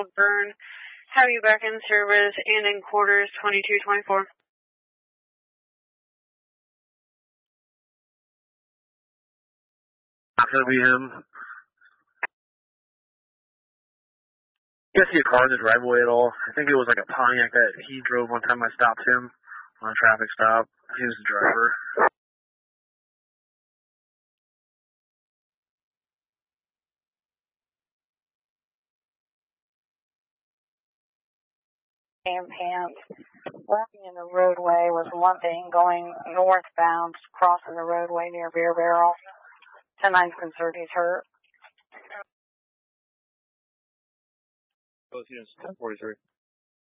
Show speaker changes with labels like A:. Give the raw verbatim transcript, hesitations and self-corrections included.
A: Burn. Have you back in service and in quarters twenty-two twenty-four.
B: Heavy him. You see a car in the driveway at all? I think it was like a Pontiac that he drove one time I stopped him on a traffic stop. He was the driver.
A: And pants. Walking in the roadway was one thing, going northbound, crossing the roadway near Beer Barrel. ten nine concerned he's hurt.
B: ten forty-three.